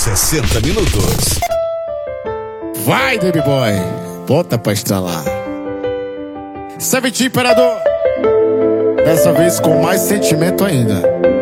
60 minutos. Vai, Baby Boy, bota pra estralar. Seventeen, Imperador. Dessa vez com mais sentimento ainda.